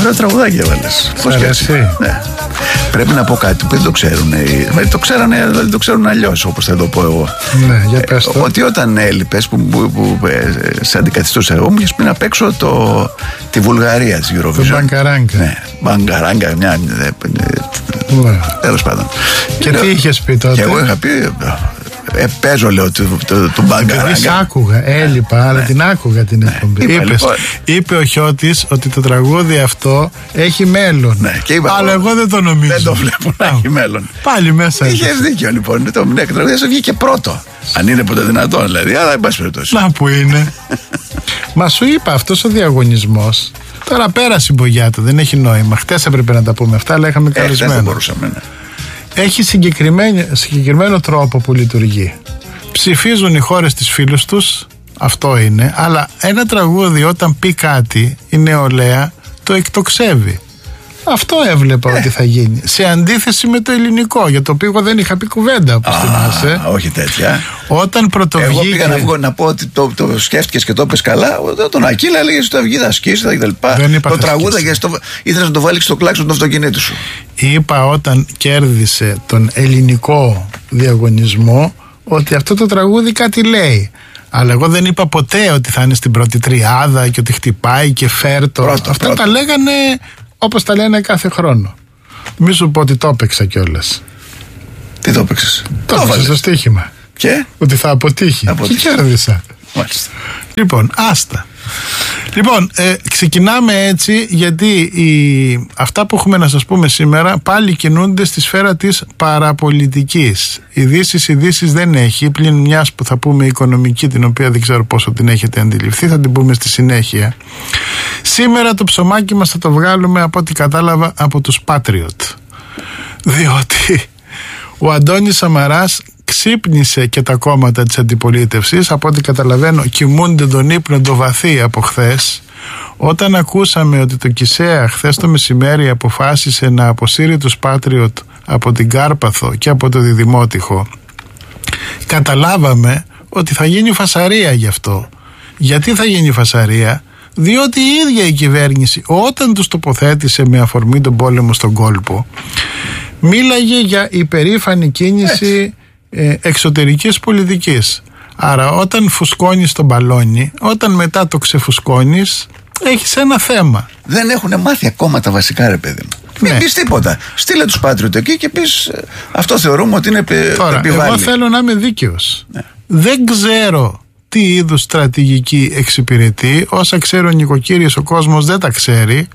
Ωραίο τραγουδάκι έβαλες. Πώς αρέσει? Ναι. Πρέπει να πω κάτι που δεν το ξέρουν. Το ξέρανε, δηλαδή το ξέρουν αλλιώς, όπως θα το πω εγώ. Ναι, για πες το. Ότι όταν έλειπες που σε αντικαθιστούσα εγώ, μου είχες πει να παίξω τη Βουλγαρία της Eurovision. Το Μπαγκαράγκα. Ναι, Μπαγκαράγκα, μια. Τέλος πάντων. Και τι είχες πει τότε? Και εγώ είχα πει. Παίζω, λέω, του Μπαγκαράγκα. Επειδή άκουγα, έλειπα, αλλά την άκουγα την εκπομπή. Είπε ο Χιώτης ότι το τραγούδι αυτό έχει μέλλον. Ναι, αλλά εγώ δεν το νομίζω. Δεν το βλέπω να έχει μέλλον. Πάλι μέσα. Είχες δίκιο, λοιπόν. Ναι, το τραγούδι σου βγήκε πρώτο. Αν είναι ποτέ δυνατόν, δηλαδή, αλλά εν πάση περιπτώσει. Να που είναι. Μα σου είπα, αυτός ο διαγωνισμός. Τώρα πέρασε η μπογιάτα, δεν έχει νόημα. Χτες έπρεπε να τα πούμε αυτά, αλλά είχαμε καλεσμένο. Δεν μπορούσαμε, ναι. Έχει συγκεκριμένο τρόπο που λειτουργεί. Ψηφίζουν οι χώρες τις φίλους τους, αυτό είναι, αλλά ένα τραγούδι όταν πει κάτι η νεολαία το εκτοξεύει. Αυτό έβλεπα ότι θα γίνει. Σε αντίθεση με το ελληνικό, για το οποίο εγώ δεν είχα πει κουβέντα, όπως θυμάσαι. Όχι τέτοια. Όταν πρωτοβγήκε. Εγώ πήγα να βγω να πω ότι το σκέφτηκες και το είπες καλά. Τον Ακύλα έλεγε ότι θα βγει, θα σκίσει, θα κτλ. Το τραγούδα ήθελες να το βάλεις στο κλάξον του αυτοκινήτου σου. Είπα όταν κέρδισε τον ελληνικό διαγωνισμό ότι αυτό το τραγούδι κάτι λέει. Αλλά εγώ δεν είπα ποτέ ότι θα είναι στην πρώτη τριάδα και ότι χτυπάει και φέρτο. Αυτά τα λέγανε όπως τα λένε κάθε χρόνο. Μη σου πω ότι το έπαιξα κιόλας. Τι το έπαιξες? Το έπαιξα στο στοίχημα. Και? Ότι θα αποτύχει. Και κέρδισα. Μάλιστα. Λοιπόν, άστα. Λοιπόν, ξεκινάμε έτσι γιατί αυτά που έχουμε να σας πούμε σήμερα πάλι κινούνται στη σφαίρα της παραπολιτικής. Ειδήσεις δεν έχει, πλην μιας που θα πούμε οικονομική, την οποία δεν ξέρω πόσο την έχετε αντιληφθεί, θα την πούμε στη συνέχεια. Σήμερα το ψωμάκι μας θα το βγάλουμε, από ό,τι κατάλαβα, από τους Patriot. Διότι ο Αντώνης Σαμαράς ξύπνησε και τα κόμματα της αντιπολίτευσης, από ό,τι καταλαβαίνω κοιμούνται τον ύπνο το βαθύ από χθες, όταν ακούσαμε ότι το Κισέα χθες το μεσημέρι αποφάσισε να αποσύρει τους Patriot από την Κάρπαθο και από το Διδημότυχο. Καταλάβαμε ότι θα γίνει φασαρία γι' αυτό. Γιατί θα γίνει φασαρία? Διότι η ίδια η κυβέρνηση, όταν τους τοποθέτησε με αφορμή τον πόλεμο στον κόλπο, μίλαγε για υπερήφανη κίνηση εξωτερικής πολιτικής. Άρα όταν φουσκώνεις τον μπαλόνι, όταν μετά το ξεφουσκώνεις, έχεις ένα θέμα. Δεν έχουν μάθει ακόμα τα βασικά, ρε παιδί μου. Μην πεις τίποτα. Στείλε τους Patriot εκεί και πεις αυτό θεωρούμε ότι είναι Τώρα, επιβάλλει. Εγώ θέλω να είμαι δίκαιος. Δεν ξέρω τι είδους στρατηγική εξυπηρετεί. Όσα ξέρω ο νοικοκύρης, ο κόσμος δεν τα ξέρει.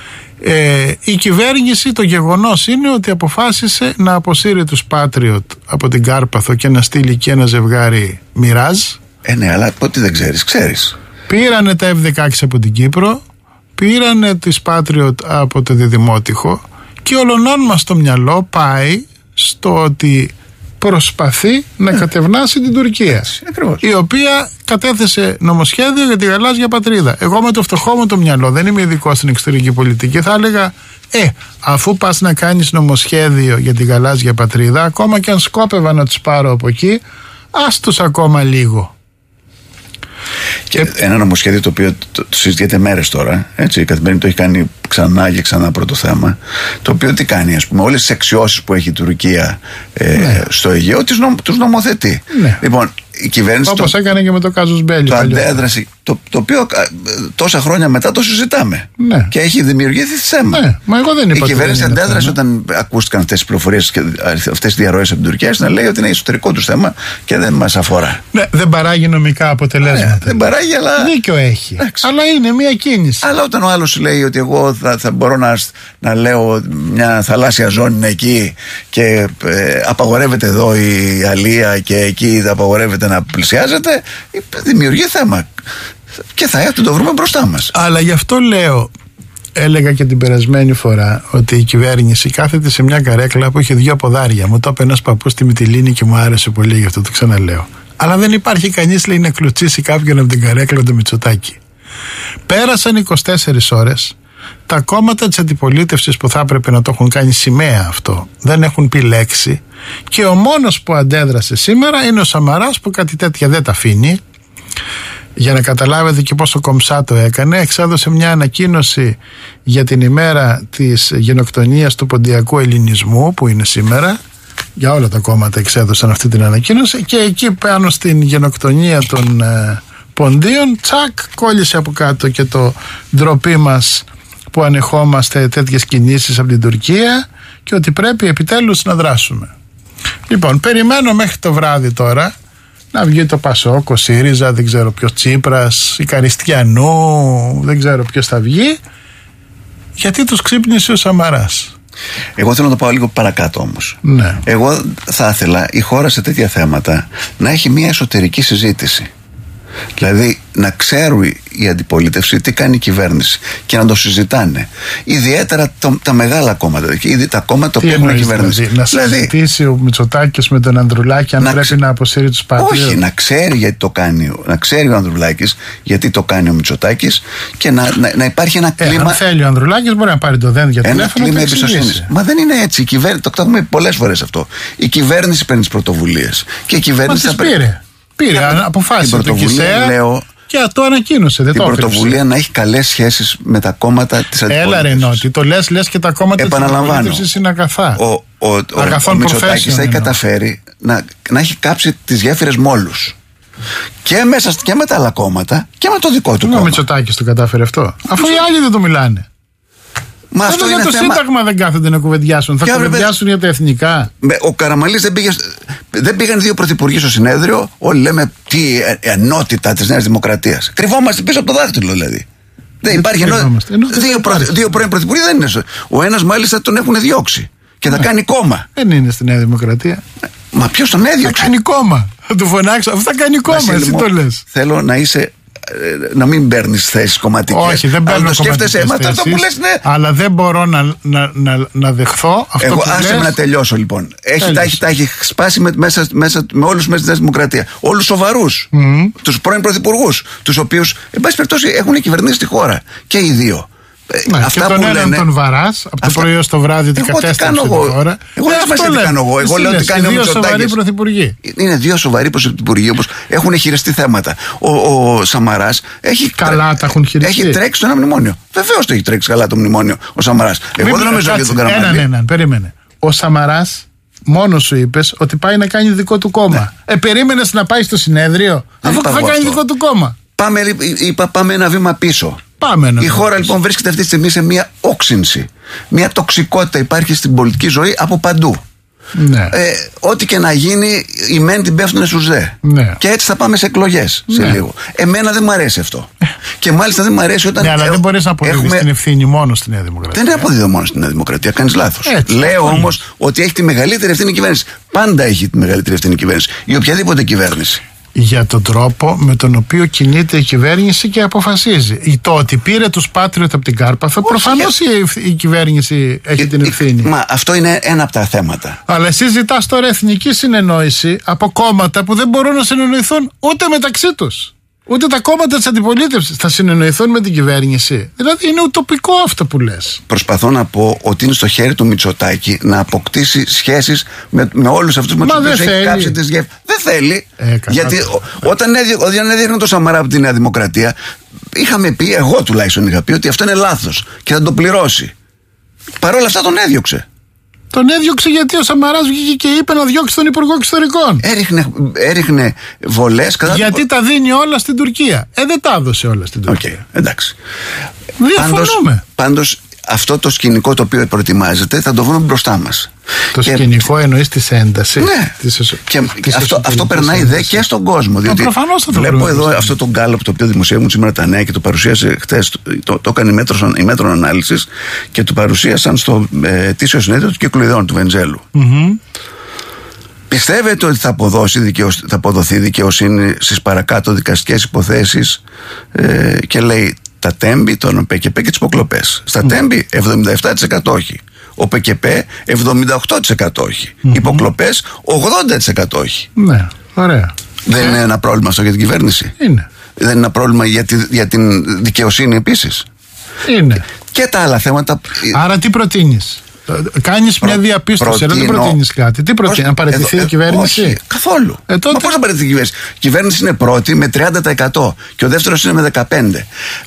Η κυβέρνηση, το γεγονός είναι ότι αποφάσισε να αποσύρει τους Patriot από την Κάρπαθο και να στείλει και ένα ζευγάρι Μιράζ. Ναι, αλλά πότε δεν ξέρεις. Πήρανε τα F-16 από την Κύπρο, πήρανε τις Patriot από το Διδημότυχο και ολονών μας το μυαλό πάει στο ότι προσπαθεί να κατευνάσει την Τουρκία. Έτσι, η οποία κατέθεσε νομοσχέδιο για τη γαλάζια πατρίδα. Εγώ με το φτωχό μου το μυαλό, δεν είμαι ειδικός στην εξωτερική πολιτική, θα έλεγα αφού πας να κάνεις νομοσχέδιο για τη γαλάζια πατρίδα, ακόμα και αν σκόπευα να τους πάρω από εκεί, άστος ακόμα λίγο. Και ένα νομοσχέδιο το οποίο το συζητιέται μέρες τώρα, έτσι, η Καθημερινή το έχει κάνει ξανά και ξανά πρώτο θέμα, το οποίο τι κάνει, ας πούμε, όλες τις αξιώσεις που έχει η Τουρκία στο Αιγαίο τους νομοθετεί. Λοιπόν, η κυβέρνηση όπως έκανε και με το Κάζους Μπέλι το αντέδρασε, το οποίο τόσα χρόνια μετά το συζητάμε και έχει δημιουργηθεί θέμα. Μα εγώ δεν είπα. Η κυβέρνηση αντέδρασε όταν ακούστηκαν αυτές τις πληροφορίες και αυτές τις διαρροές από την Τουρκία, να λέει ότι είναι εσωτερικό του θέμα και δεν μας αφορά. Ναι, δεν παράγει νομικά αποτελέσματα. Δεν παράγει, αλλά δίκιο έχει. Αλλά είναι μια κίνηση. Αλλά όταν ο άλλος λέει ότι εγώ θα μπορώ να λέω μια θαλάσσια ζώνη είναι εκεί και απαγορεύεται εδώ η αλία και εκεί απαγορεύεται να πλησιάζεται, δημιουργεί θέμα. Και θα έρθει το βρούμε μπροστά μας. Αλλά γι' αυτό λέω, έλεγα και την περασμένη φορά, ότι η κυβέρνηση κάθεται σε μια καρέκλα που έχει 2 ποδάρια. Μου το είπε ένας παππούς στη Μυτιλήνη και μου άρεσε πολύ, γι' αυτό το ξαναλέω. Αλλά δεν υπάρχει κανείς, λέει, να κλωτσίσει κάποιον από την καρέκλα του Μητσοτάκη. Πέρασαν 24 ώρες. Τα κόμματα της αντιπολίτευσης που θα έπρεπε να το έχουν κάνει σημαία αυτό, δεν έχουν πει λέξη. Και ο μόνος που αντέδρασε σήμερα είναι ο Σαμαράς, που κάτι τέτοια δεν τα αφήνει. Για να καταλάβετε και πόσο κομψά το έκανε, εξέδωσε μια ανακοίνωση για την ημέρα της γενοκτονίας του ποντιακού ελληνισμού, που είναι σήμερα. Για όλα τα κόμματα εξέδωσαν αυτή την ανακοίνωση, και εκεί πάνω στην γενοκτονία των ποντίων, τσακ, κόλλησε από κάτω και το ντροπή μας που ανεχόμαστε τέτοιες κινήσεις από την Τουρκία και ότι πρέπει επιτέλους να δράσουμε. Λοιπόν, περιμένω μέχρι το βράδυ τώρα να βγει το Πασόκ, ο ΣΥΡΙΖΑ, δεν ξέρω ποιος, Τσίπρας, η Καριστιανού, δεν ξέρω ποιος θα βγει, γιατί τους ξύπνησε ο Σαμαράς. Εγώ θέλω να το πάω λίγο παρακάτω όμως. Ναι. Εγώ θα ήθελα η χώρα σε τέτοια θέματα να έχει μια εσωτερική συζήτηση. Δηλαδή να ξέρουν η αντιπολίτευση τι κάνει η κυβέρνηση και να το συζητάνε. Ιδιαίτερα τα μεγάλα κόμματα, ήδη τα κόμματα που έχουν κυβέρνηση. Να συζητήσει ο Μητσοτάκης με τον Ανδρουλάκη αν πρέπει να αποσύρει τους πατριώτες. Όχι, να ξέρει γιατί το κάνει, να ξέρει ο Ανδρουλάκης γιατί το κάνει ο Μητσοτάκης και να υπάρχει ένα κλίμα. Αν θέλει ο Ανδρουλάκης μπορεί να πάρει το δέν για τηλέφωνο. Ένα κλίμα εμπιστοσύνης. Μα δεν είναι έτσι. Το έχουμε πει πολλές φορές αυτό. Η κυβέρνηση παίρνει τις πρωτοβουλίες. Και η κυβέρνηση θα Πήρε, αποφάσισε το ΚΙΣΕΑ και το ανακοίνωσε. Δεν την πρωτοβουλία να έχει καλές σχέσεις με τα κόμματα της αντιπολίτευσης. Έλα ρε Νότι, το λες και τα κόμματα της αντιπολίτευσης είναι αγαθά. Ο Μητσοτάκης θα έχει καταφέρει να έχει κάψει τις γέφυρες με όλους. Και με τα άλλα κόμματα και με το δικό του κόμμα. Ο Μητσοτάκης το κατάφερε αυτό. Αφού οι άλλοι δεν το μιλάνε. Μα αυτό για είναι το θέμα... Σύνταγμα δεν κάθονται να κουβεντιάσουν. Θα κουβεντιάσουν για τα εθνικά. Ο Καραμανλής δεν πήγαν δύο πρωθυπουργοί στο συνέδριο. Όλοι λέμε τι ενότητα της Νέας Δημοκρατίας. Κρυβόμαστε πίσω από το δάχτυλο δηλαδή. Δεν υπάρχει ενότητα. Δύο πρώην πρωθυπουργοί δεν είναι. Ο ένας μάλιστα τον έχουν διώξει και θα κάνει κόμμα. Δεν είναι στη Νέα Δημοκρατία. Μα ποιος τον έδιωξε? Θα κάνει κόμμα. Θα του φωνάξω. Αυτό θα κάνει κόμμα. Εσύ το λες. Θέλω να είσαι. Να μην παίρνεις θέσεις κομματικές. Όχι, δεν παίρνω κομματικές θέσεις. Αυτό που λες, ναι. Αλλά δεν μπορώ να δεχθώ αυτό εγώ, που λες. Άσε με να τελειώσω λοιπόν. Τα έχει σπάσει με όλους μέσα στη Δημοκρατία. Όλους σοβαρούς. Τους πρώην πρωθυπουργούς. Τους οποίους, εν πάση περιπτώσει, έχουν κυβερνήσει τη χώρα. Και οι δύο. Αυτά και τον έναν τον βαράς από το πρωί ως το βράδυ ότι κατέστρεψε τη χώρα. Εγώ δεν ξέρω τι κάνω εγώ. Εγώ λέω ότι κάνει ο Μητσοτάκης. Είναι δύο σοβαροί πρωθυπουργοί όπως έχουν χειριστεί θέματα. Ο Σαμαράς έχει τρέξει το ένα μνημόνιο. Βεβαίως το έχει τρέξει καλά το μνημόνιο ο Σαμαράς. Εγώ δεν νομίζω για τον Καραμανλή. Έναν, περίμενε. Ο Σαμαράς μόνος σου είπες ότι πάει να κάνει δικό του κόμμα. Περίμενες να πάει στο συνέδριο αφού θα κάνει δικό του κόμμα. Πάμε ένα βήμα πίσω. Η χώρα λοιπόν βρίσκεται αυτή τη στιγμή σε μια όξυνση. Μια τοξικότητα υπάρχει στην πολιτική ζωή από παντού. Ναι. Ό,τι και να γίνει, οι μεν την πέφτουνε στους δε. Ναι. Και έτσι θα πάμε σε εκλογές σε λίγο. Εμένα δεν μου αρέσει αυτό. Και μάλιστα δεν μου αρέσει όταν. Ναι, αλλά δεν μπορείς να αποδίδεις την ευθύνη μόνο στη Νέα Δημοκρατία. Δεν αποδίδω μόνο στη Νέα Δημοκρατία, κάνεις λάθος. Λέω όμως ότι έχει τη μεγαλύτερη ευθύνη η κυβέρνηση. Πάντα έχει τη μεγαλύτερη ευθύνη η κυβέρνηση. Ή οποιαδήποτε κυβέρνηση. Για τον τρόπο με τον οποίο κινείται η κυβέρνηση και αποφασίζει. Το ότι πήρε τους Πάτριωτ από την Κάρπαθο, προφανώς η κυβέρνηση έχει την ευθύνη. Μα αυτό είναι ένα από τα θέματα. Αλλά εσύ ζητάς τώρα εθνική συνεννόηση από κόμματα που δεν μπορούν να συνεννοηθούν ούτε μεταξύ τους. Ούτε τα κόμματα της αντιπολίτευσης θα συνεννοηθούν με την κυβέρνηση. Δηλαδή είναι ουτοπικό αυτό που λες. Προσπαθώ να πω ότι είναι στο χέρι του Μητσοτάκη να αποκτήσει σχέσεις με όλους αυτούς με τους οποίους έχει κάψει τις γέφυρες. Δεν θέλει. Γιατί όταν έδιωχνε το Σαμαρά από τη Νέα Δημοκρατία, είχαμε πει, εγώ τουλάχιστον είχα πει, ότι αυτό είναι λάθος και θα το πληρώσει. Παρ' όλα αυτά τον έδιωξε. Τον έδιωξε γιατί ο Σαμαράς βγήκε και είπε να διώξει τον Υπουργό Εξωτερικών. Έριχνε βολές κατά. Γιατί τα δίνει όλα στην Τουρκία. Δεν τα έδωσε όλα στην Τουρκία. Εντάξει. Διαφωνούμε. Πάντως αυτό το σκηνικό το οποίο προετοιμάζεται θα το βρούμε μπροστά μας. Το σκηνικό εννοείς της έντασης. Ναι. Αυτό περνάει δε και στον κόσμο. Διότι βλέπω εδώ αυτό το γκάλωπ το οποίο δημοσιεύουν σήμερα τα νέα και το παρουσίασε χτες. Το έκανε η Μέτρων Ανάλυσης και το παρουσίασαν στο ετήσιο συνέδριο του κύκλου ιδεών του Βενιζέλου. Πιστεύετε ότι θα αποδοθεί δικαιοσύνη στις παρακάτω δικαστικές υποθέσεις? Και λέει τα τέμπη, τον ΠΚΠ και τις υποκλοπές. Στα τέμπη 77% όχι. Ο ΠΚΠ 78% όχι. Υποκλοπές 80% όχι. Ναι, ωραία. Δεν είναι ένα πρόβλημα αυτό για την κυβέρνηση? Είναι. Δεν είναι ένα πρόβλημα για την δικαιοσύνη επίσης? Είναι. Και τα άλλα θέματα. Άρα τι προτείνεις? Κάνεις μια διαπίστωση, δεν προτείνεις κάτι. Τι προτείνεις, να παραιτηθεί η κυβέρνηση? Όχι, καθόλου. Μα πώς να παραιτηθεί η κυβέρνηση? Η κυβέρνηση είναι πρώτη με 30% και ο δεύτερος είναι με 15%.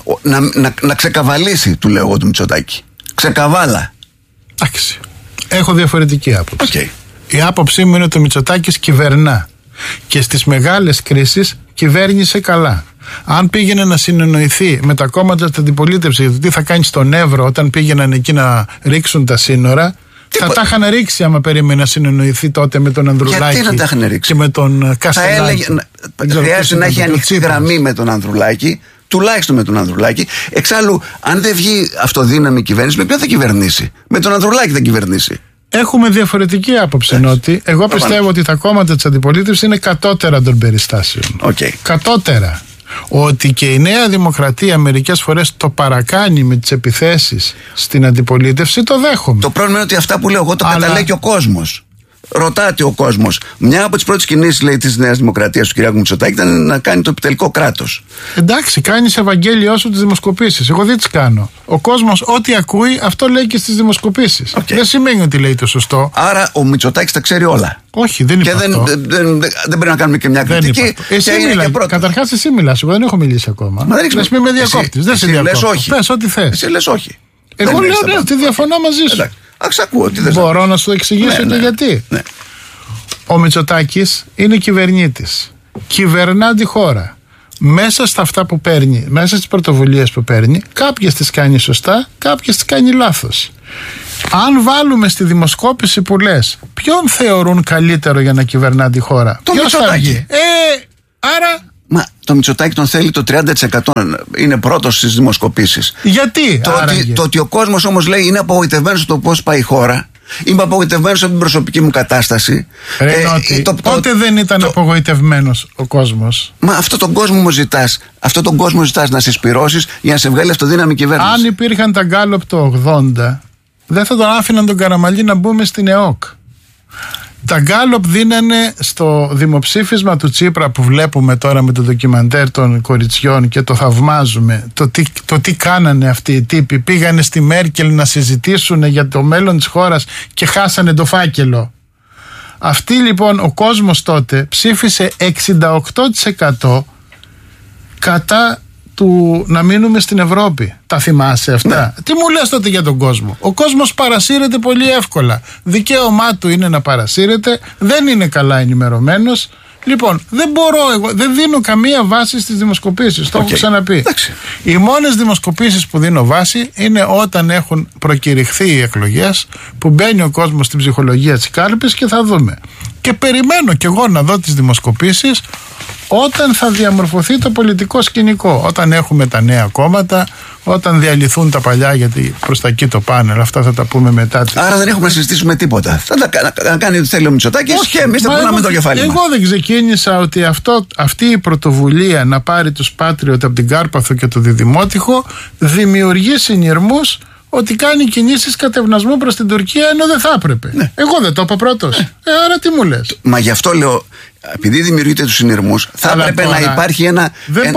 Να ξεκαβαλήσει, του λέω εγώ του Μητσοτάκη. Ξεκαβάλα. Εντάξει. Έχω διαφορετική άποψη. Okay. Η άποψή μου είναι ότι ο Μητσοτάκης κυβερνά και στις μεγάλες κρίσεις κυβέρνησε καλά. Αν πήγαινε να συνεννοηθεί με τα κόμματα της αντιπολίτευσης για το τι θα κάνει στον Εύρο όταν πήγαιναν εκεί να ρίξουν τα σύνορα, θα τα είχαν ρίξει άμα περίμενε να συνεννοηθεί τότε με τον Ανδρουλάκη. Γιατί να τα είχαν ρίξει? Και με τον Κασελάκη. Χρειάζεται να έχει ανοιχτή γραμμή με τον Ανδρουλάκη, τουλάχιστον με τον Ανδρουλάκη. Εξάλλου, αν δεν βγει αυτοδύναμη κυβέρνηση, με ποιον θα κυβερνήσει? Με τον Ανδρουλάκη θα κυβερνήσει. Έχουμε διαφορετική άποψη, Νότι. Εγώ πιστεύω ότι τα κόμματα της αντιπολίτευσης είναι κατώτερα των περιστάσεων. Okay. Κατώτερα. Ότι και η Νέα Δημοκρατία μερικές φορές το παρακάνει με τις επιθέσεις στην αντιπολίτευση, το δέχομαι. Το πρόβλημα είναι ότι αυτά που λέω εγώ το καταλέγει και ο κόσμος. Ρωτάτε ο κόσμος. Μια από τις πρώτες κινήσεις, λέει, της Νέας Δημοκρατίας του κ. Μητσοτάκη ήταν να κάνει το επιτελικό κράτος. Εντάξει, κάνεις Ευαγγέλιο σου τις δημοσκοπήσεις. Εγώ δεν τις κάνω. Ο κόσμος ό,τι ακούει, αυτό λέει και στις δημοσκοπήσεις. Okay. Δεν σημαίνει ότι λέει το σωστό. Άρα ο Μητσοτάκης τα ξέρει όλα. Όχι, δεν υπάρχει. Και δεν πρέπει να κάνουμε και μια κριτική. Εσύ μιλάς. Καταρχάς, εσύ μιλάς. Εγώ δεν έχω μιλήσει ακόμα. Μα δεν λες, με διακόπτεις. Δεν σε διακόπτω. Πες ό,τι θες. Εσύ λες όχι. Εγώ λέω ναι, ότι διαφωνώ μαζί σου. Ακούω, μπορώ να σου εξηγήσω και γιατί. Ναι. Ο Μητσοτάκης είναι κυβερνήτης. Κυβερνά τη χώρα. Μέσα στα αυτά που παίρνει, μέσα στις πρωτοβουλίες που παίρνει, κάποιες τις κάνει σωστά, κάποιες τις κάνει λάθος. Αν βάλουμε στη δημοσκόπηση που λες, ποιον θεωρούν καλύτερο για να κυβερνά τη χώρα? Το Μητσοτάκη. Άρα... Μα το Μητσοτάκη τον θέλει το 30%. Είναι πρώτος στις δημοσκοπήσεις. Γιατί? Το ότι ο κόσμος όμως λέει είναι απογοητευμένος από το πώς πάει η χώρα. Είμαι απογοητευμένος από την προσωπική μου κατάσταση. Πότε δεν ήταν απογοητευμένος ο κόσμος? Μα αυτόν τον κόσμο μου ζητάς. Αυτόν τον κόσμο ζητάς να συσπυρώσεις για να σε βγάλει αυτοδύναμη κυβέρνηση. Αν υπήρχαν τα γκάλοπ το 80, δεν θα τον άφηναν τον Καραμαλή να μπούμε στην ΕΟΚ. Τα γκάλοπ δίνανε στο δημοψήφισμα του Τσίπρα που βλέπουμε τώρα με το ντοκιμαντέρ των κοριτσιών και το θαυμάζουμε. Το τι κάνανε αυτοί οι τύποι. Πήγανε στη Μέρκελ να συζητήσουν για το μέλλον της χώρας και χάσανε το φάκελο. Αυτοί λοιπόν, ο κόσμος τότε ψήφισε 68% κατά του να μείνουμε στην Ευρώπη. Τα θυμάσαι αυτά? Ναι. Τι μου λες τότε για τον κόσμο? Ο κόσμος παρασύρεται πολύ εύκολα. Δικαίωμά του είναι να παρασύρεται. Δεν είναι καλά ενημερωμένος. Λοιπόν, δεν μπορώ εγώ, δεν δίνω καμία βάση στις δημοσκοπήσεις. Το έχω ξαναπεί. Οι μόνες δημοσκοπήσεις που δίνω βάση είναι όταν έχουν προκηρυχθεί οι εκλογές, που μπαίνει ο κόσμος στην ψυχολογία της κάλπης και θα δούμε. Και περιμένω κι εγώ να δω τις δημοσκοπήσεις όταν θα διαμορφωθεί το πολιτικό σκηνικό. Όταν έχουμε τα νέα κόμματα, όταν διαλυθούν τα παλιά, γιατί προς τα εκεί το πάνε, αλλά αυτά θα τα πούμε μετά. Άρα δεν έχουμε να συζητήσουμε τίποτα. Θα να κάνει ό,τι θέλει ο Μητσοτάκης και εμείς θα πουλάμε το κεφάλι μας. Εγώ δεν ξεκίνησα ότι αυτή η πρωτοβουλία να πάρει τους Πάτριωτ από την Κάρπαθο και το Διδημότυχο δημιουργεί συνειρμούς ότι κάνει κινήσεις κατευνασμού προς την Τουρκία, ενώ δεν θα έπρεπε. Ναι. Εγώ δεν το είπα πρώτος. Άρα τι μου λες? Μα γι' αυτό λέω, επειδή δημιουργείται τους συνειρμούς, θα έπρεπε να υπάρχει ένα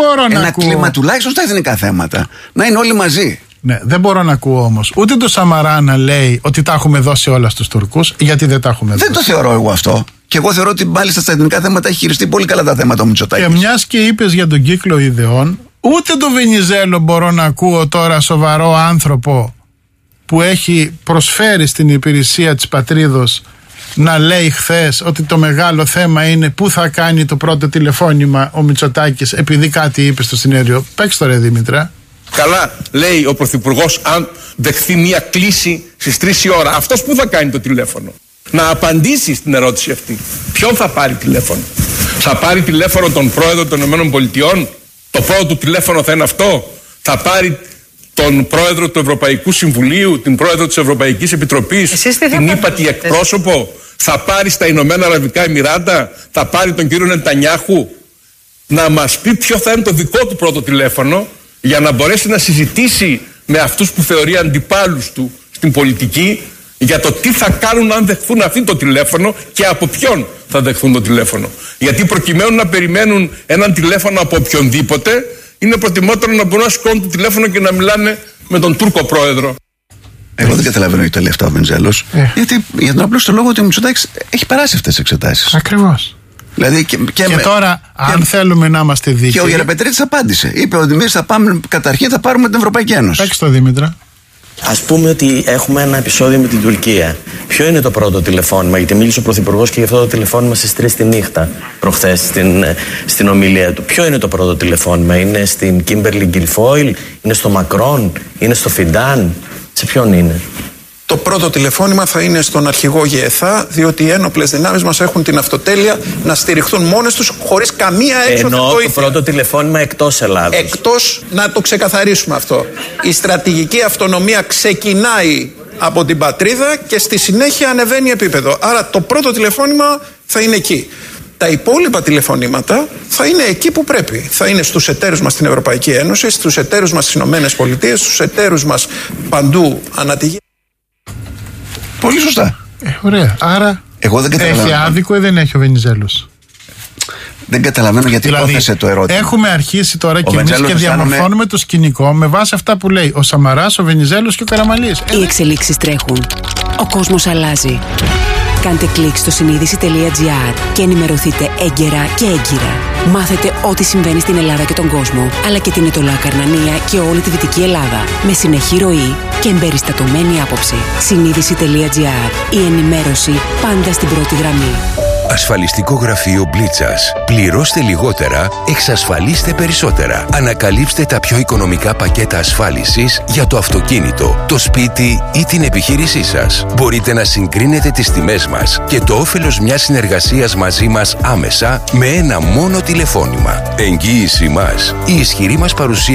κλίμα τουλάχιστον στα εθνικά θέματα. Να είναι όλοι μαζί. Ναι, δεν μπορώ να ακούω όμως ούτε το Σαμαρά να λέει ότι τα έχουμε δώσει όλα στους Τουρκούς, γιατί δεν τα έχουμε δώσει. Δεν το θεωρώ εγώ αυτό. Και εγώ θεωρώ ότι μάλιστα στα εθνικά θέματα έχει χειριστεί πολύ καλά τα θέματα ο Μητσοτάκης. Και μιας και είπες για τον κύκλο ιδεών, ούτε τον Βενιζέλο μπορώ να ακούω τώρα σοβαρό άνθρωπο που έχει προσφέρει στην υπηρεσία της πατρίδος να λέει χθες ότι το μεγάλο θέμα είναι πού θα κάνει το πρώτο τηλεφώνημα ο Μητσοτάκης επειδή κάτι είπε στο συνέδριο. Παίξτε το ρε Δήμητρα. Καλά λέει ο Πρωθυπουργός, αν δεχθεί μια κλήση στις 3 η ώρα, αυτός πού θα κάνει το τηλέφωνο? Να απαντήσει στην ερώτηση αυτή. Ποιον θα πάρει τηλέφωνο? Θα πάρει τηλέφωνο τον πρόεδρο των ΗΠΑ? Το πρώτο τηλέφωνο θα είναι αυτό? Θα πάρει τον πρόεδρο του Ευρωπαϊκού Συμβουλίου, την πρόεδρο της Ευρωπαϊκής Επιτροπής, την ύπατη εκπρόσωπο? Θα πάρει στα Ηνωμένα Αραβικά Εμιράτα? Θα πάρει τον κύριο Νετανιάχου? Να μας πει ποιο θα είναι το δικό του πρώτο τηλέφωνο, για να μπορέσει να συζητήσει με αυτούς που θεωρεί αντιπάλους του στην πολιτική για το τι θα κάνουν αν δεχθούν αυτοί το τηλέφωνο και από ποιον θα δεχθούν το τηλέφωνο. Γιατί προκειμένου να περιμένουν έναν τηλέφωνο από οποιονδήποτε, είναι προτιμότερο να μπορούν να σηκώνουν το τηλέφωνο και να μιλάνε με τον Τούρκο πρόεδρο. Εγώ δεν καταλαβαίνω γιατί τα λεφτά ο Βενιζέλος. Γιατί για τον απλό λόγο ότι ο Μητσοτάκης έχει περάσει αυτές τις εξετάσεις. Ακριβώς. Δηλαδή και τώρα, αν θέλουμε να είμαστε δίκαιοι. Και ο Γεραπετρίτης απάντησε. Είπε ότι εμείς καταρχήν θα πάρουμε την Ευρωπαϊκή Ένωση. Παίξτε το, Δήμητρα. Ας πούμε ότι έχουμε ένα επεισόδιο με την Τουρκία. Ποιο είναι το πρώτο τηλεφώνημα? Γιατί μίλησε ο Πρωθυπουργός και για αυτό το τηλεφώνημα στις 3 τη νύχτα, προχθές στην ομιλία του. Ποιο είναι το πρώτο τηλεφώνημα? Είναι στην Κίμπερλι Γκιλφόιλ? Είναι στο Μακρόν? Είναι στο Φιντάν? Σε ποιον είναι? Το πρώτο τηλεφώνημα θα είναι στον αρχηγό ΓΕΘΑ, διότι οι ένοπλες δυνάμεις μας έχουν την αυτοτέλεια να στηριχθούν μόνες τους χωρίς καμία έξοδο βοήθεια. Το πρώτο τηλεφώνημα εκτός Ελλάδος. Εκτός, να το ξεκαθαρίσουμε αυτό. Η στρατηγική αυτονομία ξεκινάει από την πατρίδα και στη συνέχεια ανεβαίνει επίπεδο. Άρα το πρώτο τηλεφώνημα θα είναι εκεί. Τα υπόλοιπα τηλεφωνήματα θα είναι εκεί που πρέπει. Θα είναι στους εταίρους μας στην Ευρωπαϊκή Ένωση, στους εταίρους μας στις Ηνωμένες Πολιτείες, στους εταίρους μας παντού ανά τη γη. Πολύ σωστά. Ωραία. Άρα έχει άδικο ή δεν έχει ο Βενιζέλος? Δεν καταλαβαίνω γιατί υπόθεσε το ερώτημα. Έχουμε αρχίσει τώρα και εμείς και διαμορφώνουμε το σκηνικό με βάση αυτά που λέει ο Σαμαράς, ο Βενιζέλος και ο Καραμανλής. Οι εξελίξεις τρέχουν. Ο κόσμος αλλάζει. Κάντε κλικ στο συνείδηση.gr και ενημερωθείτε έγκαιρα και έγκυρα. Μάθετε ό,τι συμβαίνει στην Ελλάδα και τον κόσμο, αλλά και την Ετωλά Καρνανία και όλη τη Δυτική Ελλάδα. Με συνεχή ροή και εμπεριστατωμένη άποψη. Συνείδηση.gr. Η ενημέρωση πάντα στην πρώτη γραμμή. Ασφαλιστικό γραφείο Μπλίτσας. Πληρώστε λιγότερα, εξασφαλίστε περισσότερα. Ανακαλύψτε τα πιο οικονομικά πακέτα ασφάλισης για το αυτοκίνητο, το σπίτι ή την επιχείρησή σας. Μπορείτε να συγκρίνετε τις τιμές μας και το όφελος μιας συνεργασίας μαζί μας άμεσα με ένα μόνο τηλεφώνημα. Εγγύηση μας. Η ισχυρή μας παρουσία